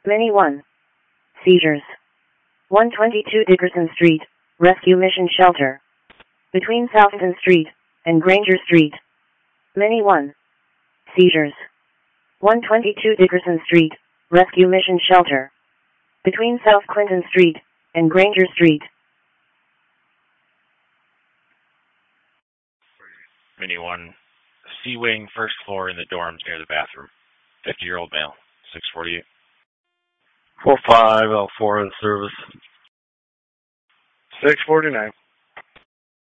Mini 1. Seizures. 122 Dickerson Street, Rescue Mission Shelter. Between Southton Street and Granger Street. Mini 1. Seizures. 122 Dickerson Street, Rescue Mission Shelter. Between South Clinton Street and Granger Street. Mini 1. C-Wing, first floor in the dorms near the bathroom. 50-year-old male, 648. 45 L4 in service. 649.